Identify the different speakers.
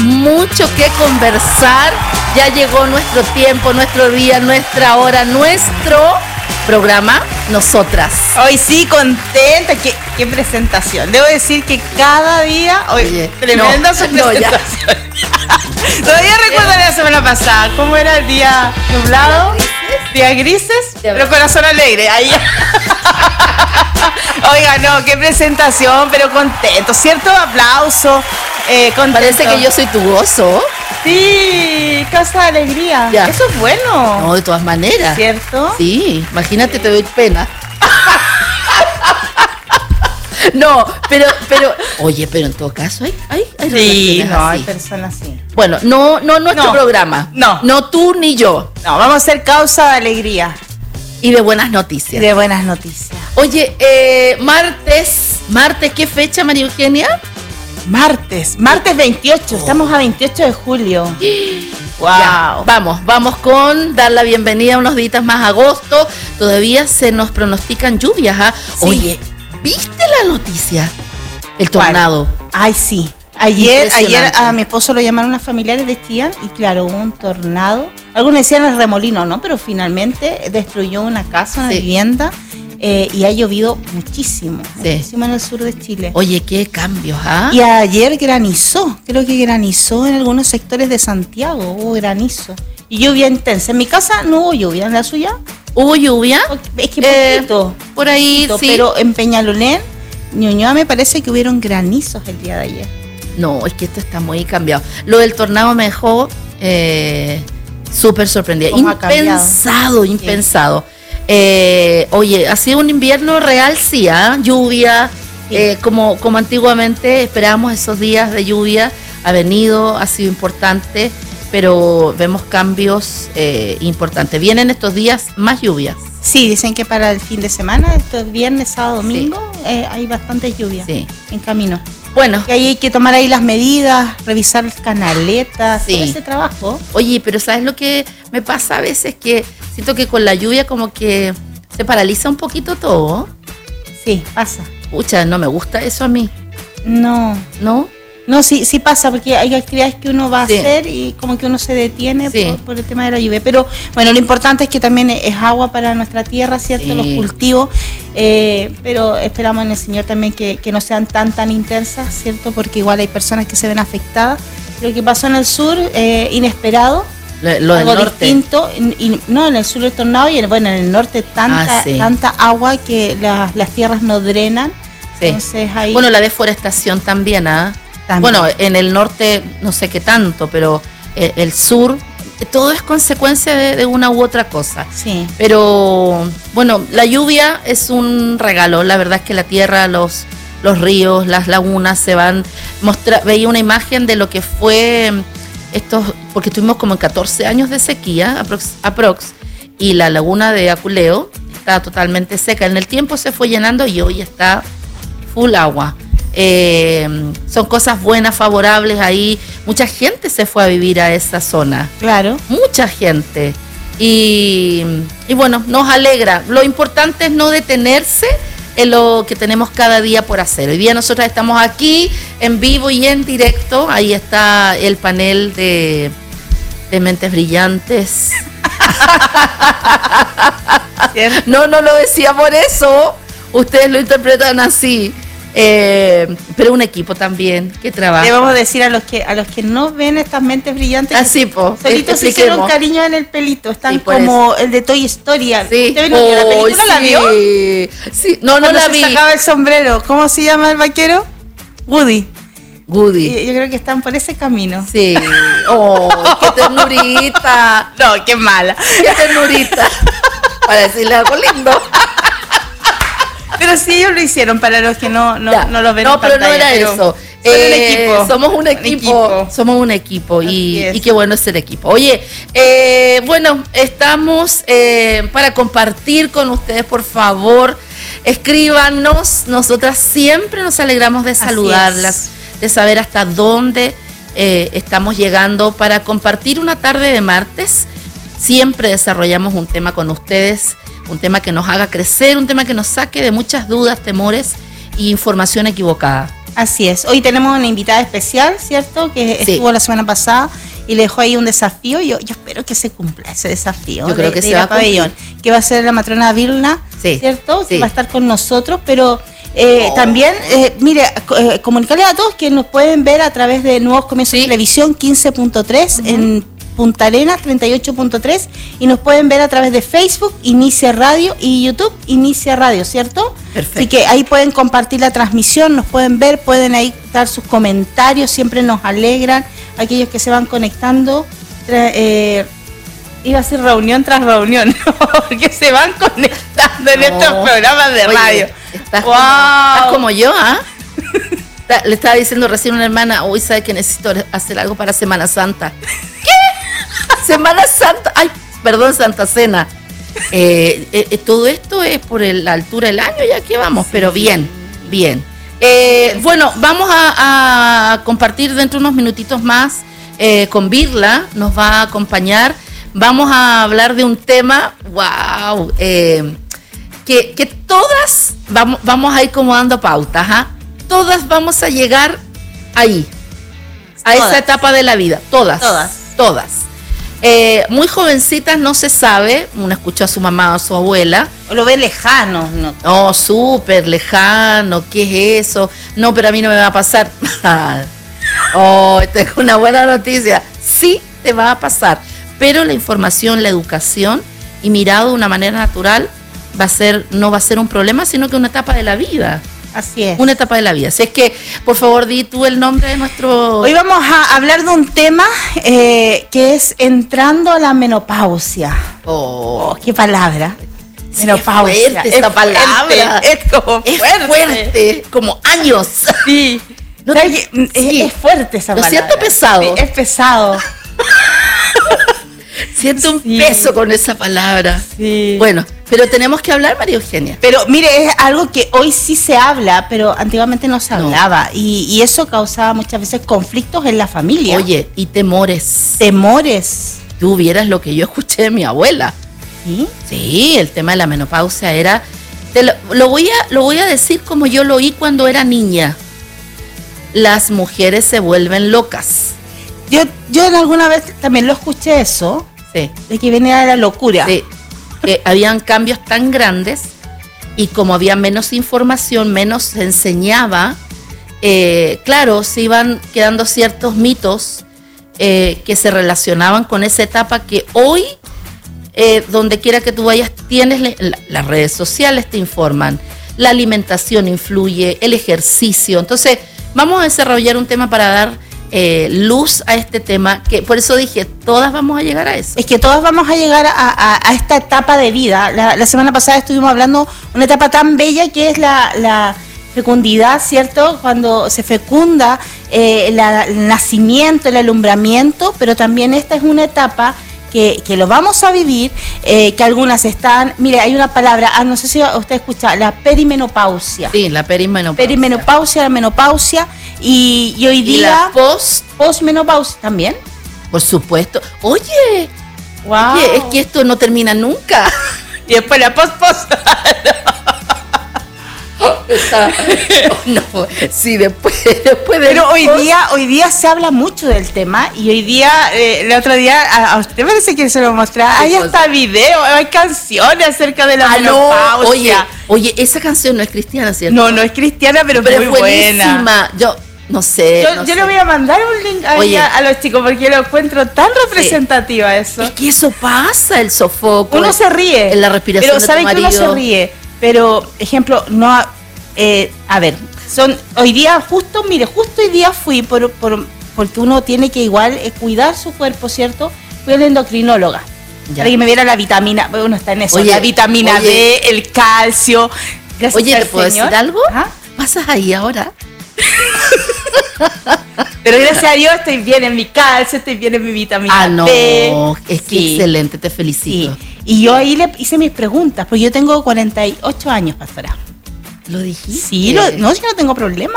Speaker 1: mucho que conversar. Ya llegó nuestro tiempo, nuestro día, nuestra hora, nuestro programa Nosotras.
Speaker 2: Hoy sí, contenta. ¿Qué presentación? Debo decir que cada día... Oye, tremenda su presentación. Todavía recuerdo la semana pasada. ¿Cómo era el día nublado? Día grises, pero corazón alegre. Ahí. Oiga, no, qué presentación, pero contento, ¿cierto? Aplauso.
Speaker 1: Parece que yo soy tu gozo.
Speaker 2: Sí, causa de alegría. Ya. Eso es bueno.
Speaker 1: No, de todas maneras.
Speaker 2: ¿Cierto?
Speaker 1: Sí, imagínate, te doy pena. No, pero, oye, pero en todo caso hay
Speaker 2: sí, no, así. Hay personas así.
Speaker 1: Bueno, no nuestro programa. No tú ni yo.
Speaker 2: No, vamos a ser causa de alegría.
Speaker 1: Y de buenas noticias.
Speaker 2: De buenas noticias.
Speaker 1: Oye, martes, ¿qué fecha, María Eugenia?
Speaker 2: Martes 28, estamos a 28 de julio.
Speaker 1: Wow. Ya, vamos con dar la bienvenida a unos días más a agosto. Todavía se nos pronostican lluvias, ¿ah? Sí. Oye, ¿viste la noticia? El tornado.
Speaker 2: Ay, sí. Ayer a mi esposo lo llamaron unas familiares de Chillán y claro, hubo un tornado. Algunos decían el remolino, ¿no? Pero finalmente destruyó una casa, una vivienda. Y ha llovido muchísimo en el sur de Chile.
Speaker 1: Oye, qué cambios, ¿ah?
Speaker 2: Y ayer granizó, creo que granizó en algunos sectores de Santiago, hubo granizo. Y lluvia intensa. En mi casa no hubo lluvia, ¿en la suya?
Speaker 1: ¿Hubo lluvia?
Speaker 2: Es que poquito.
Speaker 1: Por ahí,
Speaker 2: poquito, sí. Pero en Peñalolén, Ñuñoa, me parece que hubieron granizos el día de ayer.
Speaker 1: No, es que esto está muy cambiado. Lo del tornado me dejó súper sorprendida. Impensado. Oye, ha sido un invierno real, sí, lluvia, sí. Como antiguamente esperábamos esos días de lluvia, ha sido importante, pero vemos cambios importantes. Vienen estos días más lluvias.
Speaker 2: Sí, dicen que para el fin de semana, estos viernes, sábado, domingo, hay bastantes lluvias en camino.
Speaker 1: Bueno.
Speaker 2: Y ahí hay que tomar ahí las medidas, revisar las canaletas, todo ese trabajo.
Speaker 1: Oye, pero ¿sabes lo que me pasa a veces? Que siento que con la lluvia como que se paraliza un poquito todo.
Speaker 2: Sí, pasa.
Speaker 1: Pucha, no me gusta eso a mí.
Speaker 2: No.
Speaker 1: ¿No?
Speaker 2: No, sí pasa, porque hay actividades que uno va a hacer y como que uno se detiene por el tema de la lluvia. Pero bueno, lo importante es que también es agua para nuestra tierra, ¿cierto? Sí. Los cultivos, pero esperamos en el Señor también que no sean tan intensas, ¿cierto? Porque igual hay personas que se ven afectadas. Lo que pasó en el sur, inesperado.
Speaker 1: Lo del norte.
Speaker 2: Distinto, no, en el sur el tornado y en el norte tanta agua que las tierras no drenan. Sí. Entonces ahí...
Speaker 1: Bueno, la deforestación también, ¿ah? Bueno, en el norte no sé qué tanto, pero el sur, todo es consecuencia de una u otra cosa.
Speaker 2: Sí.
Speaker 1: Pero bueno, la lluvia es un regalo. La verdad es que la tierra, los ríos, las lagunas se van... Veía una imagen de lo que fue porque estuvimos como en 14 años de sequía, aprox, y la laguna de Aculeo está totalmente seca. En el tiempo se fue llenando y hoy está full agua. Son cosas buenas, favorables ahí. Mucha gente se fue a vivir a esa zona.
Speaker 2: Claro.
Speaker 1: Mucha gente. Y bueno, nos alegra. Lo importante es no detenerse en lo que tenemos cada día por hacer. Hoy día nosotras estamos aquí en vivo y en directo. Ahí está el panel de Mentes Brillantes. No lo decía por eso. Ustedes lo interpretan así. Pero un equipo también que trabaja.
Speaker 2: Le vamos a decir a los que no ven estas mentes brillantes.
Speaker 1: Así, po.
Speaker 2: Solitos se hicieron cariño en el pelito. Están como el de Toy Story.
Speaker 1: Sí.
Speaker 2: ¿Usted vino que la película la vio?
Speaker 1: Sí. No la vi.
Speaker 2: Se sacaba el sombrero. ¿Cómo se llama el vaquero? Woody.
Speaker 1: Y
Speaker 2: yo creo que están por ese camino.
Speaker 1: Sí. Oh, qué ternurita.
Speaker 2: No, qué mala.
Speaker 1: Qué ternurita. Para decirle algo lindo.
Speaker 2: Pero sí, ellos lo hicieron para los que no lo ven.
Speaker 1: No, pero no era eso.
Speaker 2: Somos un equipo.
Speaker 1: Somos un equipo y qué bueno es ser equipo. Oye, bueno, estamos para compartir con ustedes, por favor, escríbanos. Nosotras siempre nos alegramos de saludarlas, de saber hasta dónde estamos llegando para compartir una tarde de martes. Siempre desarrollamos un tema con ustedes, un tema que nos haga crecer, un tema que nos saque de muchas dudas, temores e información equivocada.
Speaker 2: Así es. Hoy tenemos una invitada especial, ¿cierto? Que estuvo la semana pasada y le dejó ahí un desafío. Yo espero que se cumpla ese desafío.
Speaker 1: Yo creo que se va a
Speaker 2: pabellón, que va a ser la matrona Vilna, ¿cierto? Sí. Va a estar con nosotros, pero también, comunicarles a todos que nos pueden ver a través de Nuevos Comienzos de Televisión 15.3 en Punta Arenas 38.3 y nos pueden ver a través de Facebook, Inicia Radio, y YouTube, Inicia Radio, ¿cierto? Perfecto. Así que ahí pueden compartir la transmisión, nos pueden ver, pueden ahí dar sus comentarios, siempre nos alegran aquellos que se van conectando. Iba a ser reunión tras reunión, porque se van conectando en estos programas de radio.
Speaker 1: Estás como yo, ¿ah? Le estaba diciendo recién a una hermana, hoy sabe que necesito hacer algo para Semana Santa. ¿Qué? Semana Santa, perdón, Santa Cena. Todo esto es por la altura del año, ya que vamos, pero bien. Bueno, vamos a compartir dentro de unos minutitos más con Virla, nos va a acompañar. Vamos a hablar de un tema, wow, que todas vamos a ir como dando pautas, ¿ah? Todas vamos a llegar ahí, a esa etapa de la vida, todas. Muy jovencitas no se sabe, uno escucha a su mamá o a su abuela.
Speaker 2: O lo ve lejano, ¿no?
Speaker 1: No, súper lejano, ¿qué es eso? No, pero a mí no me va a pasar. Esta es una buena noticia. Sí te va a pasar, pero la información, la educación y mirado de una manera natural no va a ser un problema, sino que una etapa de la vida.
Speaker 2: Así es.
Speaker 1: Una etapa de la vida. Así es que, por favor, di tú el nombre de nuestro...
Speaker 2: Hoy vamos a hablar de un tema que es entrando a la menopausia. ¡Qué palabra!
Speaker 1: Sí, menopausia. Es fuerte esta palabra.
Speaker 2: Es como fuerte.
Speaker 1: Como años.
Speaker 2: Sí. Es fuerte esa palabra.
Speaker 1: Lo siento pesado.
Speaker 2: Sí, es pesado.
Speaker 1: Siento un peso con esa palabra. Sí. Bueno, pero tenemos que hablar, María Eugenia.
Speaker 2: Pero mire, es algo que hoy sí se habla, pero antiguamente no se hablaba. Y eso causaba muchas veces conflictos en la familia.
Speaker 1: Oye, y temores.
Speaker 2: Tú
Speaker 1: vieras lo que yo escuché de mi abuela.
Speaker 2: ¿Sí?
Speaker 1: Sí, el tema de la menopausia era... Lo voy a decir como yo lo oí cuando era niña. Las mujeres se vuelven locas.
Speaker 2: Yo en alguna vez también lo escuché eso.
Speaker 1: Sí.
Speaker 2: De que venía la locura.
Speaker 1: Sí. Que habían cambios tan grandes y como había menos información, menos se enseñaba, claro, se iban quedando ciertos mitos que se relacionaban con esa etapa que hoy, donde quiera que tú vayas, tienes las redes sociales te informan, la alimentación influye, el ejercicio. Entonces, vamos a desarrollar un tema para dar luz a este tema, que por eso dije, todas vamos a llegar a eso.
Speaker 2: Es que todas vamos a llegar a esta etapa de vida. La semana pasada estuvimos hablando de una etapa tan bella que es la fecundidad, ¿cierto? Cuando se fecunda el nacimiento, el alumbramiento, pero también esta es una etapa que lo vamos a vivir, que algunas están, mire, hay una palabra, no sé si usted escucha, la perimenopausia.
Speaker 1: Sí, la perimenopausia.
Speaker 2: La menopausia, y hoy día...
Speaker 1: ¿Y la
Speaker 2: postmenopausia también?
Speaker 1: Por supuesto. Oye, es que esto no termina nunca.
Speaker 2: Y después la post.
Speaker 1: No, sí, después de...
Speaker 2: Pero hoy día se habla mucho del tema y hoy día, el otro día, a usted parece que se lo mostraba, hay hasta video, hay canciones acerca de la menopausia.
Speaker 1: Oye, esa canción no es cristiana, ¿cierto?
Speaker 2: No es cristiana, pero muy buenísima.
Speaker 1: Buena. Yo no sé.
Speaker 2: Yo le voy a mandar un link a los chicos porque lo encuentro tan representativa eso.
Speaker 1: Es que eso pasa, el sofoco.
Speaker 2: Uno se ríe.
Speaker 1: En la respiración
Speaker 2: de tu marido. Pero saben que uno se ríe. Pero, ejemplo, no... a ver, hoy día, justo hoy día fui porque uno tiene que igual cuidar su cuerpo, ¿cierto? Fui a la endocrinóloga. Para que me viera la vitamina, uno está en eso, la vitamina D, el calcio.
Speaker 1: Oye, ¿te puedo decir algo? ¿Pasas ahí ahora?
Speaker 2: Pero gracias a Dios estoy bien en mi calcio, estoy bien en mi vitamina
Speaker 1: D. Es que excelente, te felicito.
Speaker 2: Sí. Y yo ahí le hice mis preguntas, porque yo tengo 48 años, pastora.
Speaker 1: ¿Lo dijiste?
Speaker 2: Sí, yo no tengo problema.